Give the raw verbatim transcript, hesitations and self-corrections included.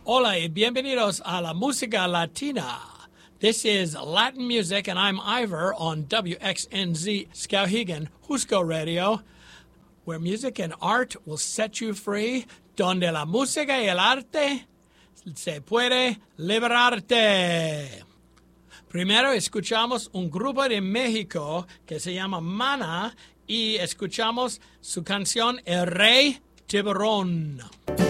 Hola y bienvenidos a la música latina. This is Latin music, and I'm Ivor on W X N Z Skowhegan, Husco Radio, where music and art will set you free, donde la música y el arte se puede liberarte. Primero escuchamos un grupo de México que se llama Mana y escuchamos su canción El Rey Tiburón.